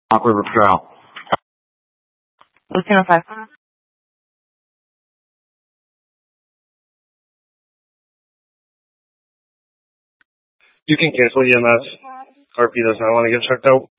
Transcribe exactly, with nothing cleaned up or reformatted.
Hawk River Patrol. Lieutenant five. You can cancel E M S. R P does not want to get checked out.